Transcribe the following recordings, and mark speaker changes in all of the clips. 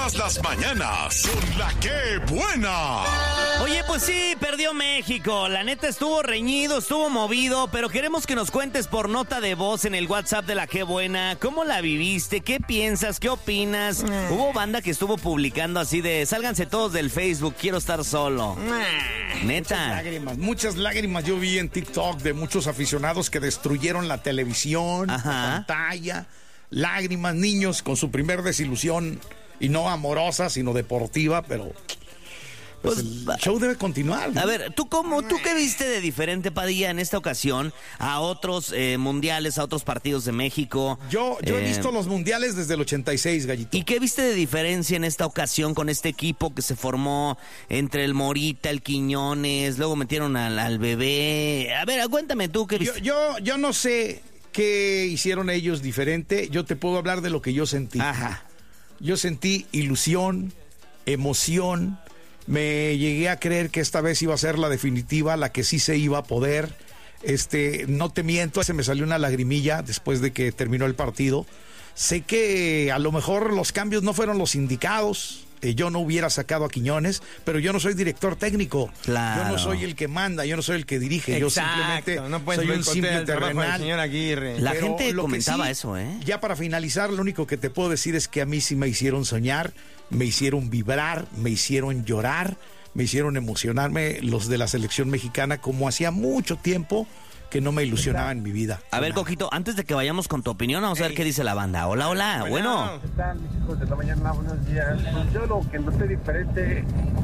Speaker 1: Todas las mañanas con La Qué Buena.
Speaker 2: Oye, pues sí, perdió México. La neta estuvo reñido, estuvo movido, pero queremos que nos cuentes por nota de voz en el WhatsApp de La Qué Buena. ¿Cómo la viviste? ¿Qué piensas? ¿Qué opinas? Hubo banda que estuvo publicando así de sálganse todos del Facebook, quiero estar solo. Neta.
Speaker 3: Muchas lágrimas yo vi en TikTok de muchos aficionados que destruyeron la televisión, la pantalla. Lágrimas, niños con su primer desilusión, y no amorosa, sino deportiva, pero pues el show debe continuar, ¿no?
Speaker 2: A ver, ¿tú qué viste de diferente, Padilla, en esta ocasión a otros mundiales, a otros partidos de México?
Speaker 3: Yo he visto los mundiales desde el 86, Gallito.
Speaker 2: ¿Y qué viste de diferencia en esta ocasión con este equipo que se formó entre el Morita, el Quiñones, luego metieron al Bebé? A ver, cuéntame tú qué viste.
Speaker 3: Yo no sé qué hicieron ellos diferente. Yo te puedo hablar de lo que yo sentí.
Speaker 2: Ajá.
Speaker 3: Yo sentí ilusión, emoción. Me llegué a creer que esta vez iba a ser la definitiva, la que sí se iba a poder. No te miento, se me salió una lagrimilla después de que terminó el partido. Sé que a lo mejor los cambios no fueron los indicados. Yo no hubiera sacado a Quiñones, pero yo no soy director técnico.
Speaker 2: Claro.
Speaker 3: Yo no soy el que manda, yo no soy el que dirige.
Speaker 4: Exacto,
Speaker 3: yo simplemente
Speaker 4: no puedes
Speaker 3: soy un simple terrenal.
Speaker 4: Señor Aguirre.
Speaker 2: La
Speaker 3: Pero
Speaker 2: gente
Speaker 3: lo que
Speaker 2: comentaba
Speaker 3: sí,
Speaker 2: eso, ¿eh?
Speaker 3: Ya para finalizar, lo único que te puedo decir es que a mí sí me hicieron soñar, me hicieron vibrar, me hicieron llorar, me hicieron emocionarme los de la selección mexicana, como hacía mucho tiempo que no me ilusionaba en mi vida.
Speaker 2: A ver, Coquito, antes de que vayamos con tu opinión, vamos a ver qué dice la banda. Hola, bueno.
Speaker 5: ¿Qué tal, mis hijos de la mañana? Buenos días. Pues yo lo que noté diferente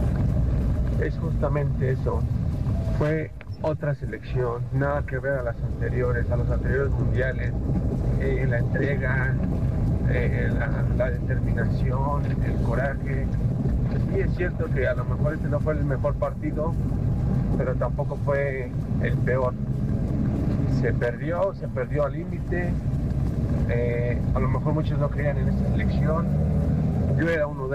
Speaker 5: es justamente eso. Fue otra selección, nada que ver a las anteriores, a los anteriores mundiales. La entrega, la determinación, el coraje. Pues sí, es cierto que a lo mejor este no fue el mejor partido, pero tampoco fue el peor. Se perdió al límite. A lo mejor muchos no creían en esta selección. Yo era uno de